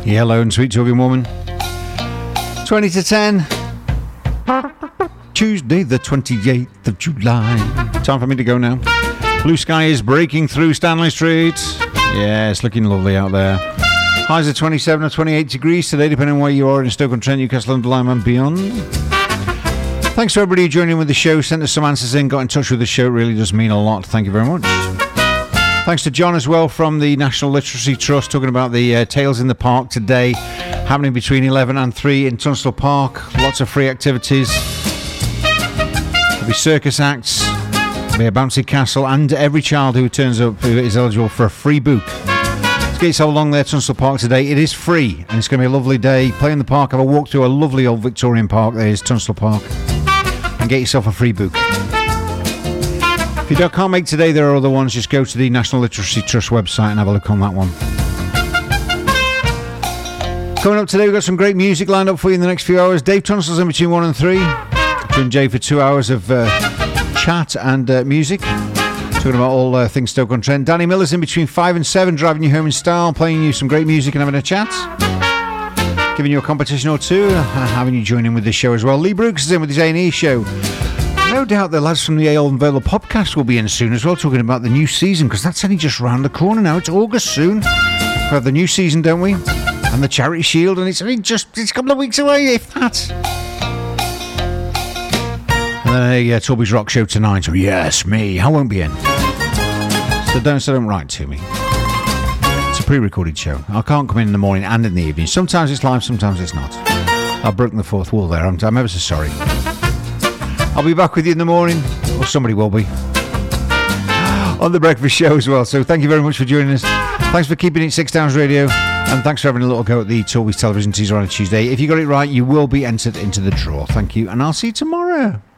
Hello and sweet talking woman. 20 to 10. Tuesday the 28th of July. Time for me to go now. Blue sky is breaking through Stanley Street. Yeah, it's looking lovely out there. Highs are 27 or 28 degrees today, depending on where you are in Stoke-on-Trent, Newcastle under Lyme and beyond. Thanks to everybody who joined in with the show, sent us some answers in, got in touch with the show. It really does mean a lot. Thank you very much. Thanks to John as well from the National Literacy Trust, talking about the Tales in the Park today, happening between 11 and 3 in Tunstall Park. Lots of free activities. There'll be circus acts, there'll be a bouncy castle, and every child who turns up who is eligible for a free book. Let's get yourself along there, Tunstall Park today. It is free, and it's going to be a lovely day. Play in the park, have a walk through a lovely old Victorian park. There is Tunstall Park, and get yourself a free book. If you can't make today, there are other ones. Just go to the National Literacy Trust website and have a look on that one. Coming up today, we've got some great music lined up for you in the next few hours. Dave Tunstall's in between 1 and 3. Join Jay for 2 hours of chat and music. Talking about all things Stoke-on-Trent. Danny Miller's in between 5 and 7, driving you home in style, playing you some great music and having a chat. Giving you a competition or two, and having you join in with the show as well. Lee Brooks is in with his A&E show. No doubt the lads from the Ale and Vale podcast will be in soon as well, talking about the new season, because that's only just round the corner now. It's August soon. We have the new season, don't we? And the Charity Shield, and it's a couple of weeks away, if that. And then a Toby's Rock show tonight. Oh, yes, me. I won't be in. So don't write to me. It's a pre-recorded show. I can't come in the morning and in the evening. Sometimes it's live, sometimes it's not. I've broken the fourth wall there. I'm ever so sorry. I'll be back with you in the morning, or somebody will be, on the breakfast show as well. So thank you very much for joining us. Thanks for keeping it 6 Downs Radio, and thanks for having a little go at the Toby's Television teaser on a Tuesday. If you got it right, you will be entered into the draw. Thank you, and I'll see you tomorrow.